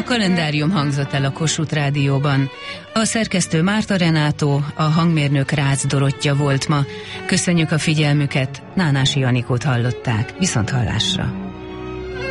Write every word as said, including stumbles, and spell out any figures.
A kalendárium hangzott el a Kossuth Rádióban. A szerkesztő Márta Renátó, a hangmérnök Rácz Dorottya volt ma. Köszönjük a figyelmüket, Nánási Anikót hallották. Viszont hallásra.